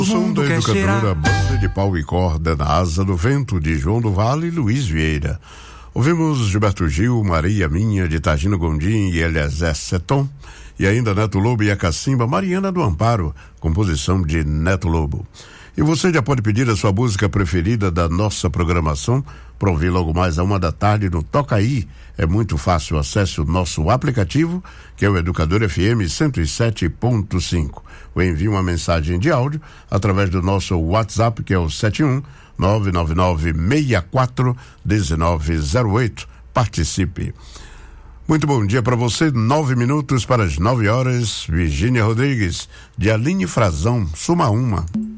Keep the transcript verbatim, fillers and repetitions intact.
O som da educadora Banda de Pau e Corda na Asa do Vento, de João do Vale e Luiz Vieira. Ouvimos Gilberto Gil, Maria Minha, de Tagino Gondim e Eliezer Seton, e ainda Neto Lobo e a Cacimba, Mariana do Amparo, composição de Neto Lobo. E você já pode pedir a sua música preferida da nossa programação para ouvir logo mais a uma da tarde no Toca Aí. É muito fácil, acesse o nosso aplicativo, que é o Educador F M cento e sete ponto cinco. Ou envie uma mensagem de áudio através do nosso WhatsApp, que é o sete um nove nove nove seis quatro um nove zero oito. Participe. Muito bom dia para você, nove minutos para as nove horas. Virgínia Rodrigues, de Aline Frazão, Suma Uma.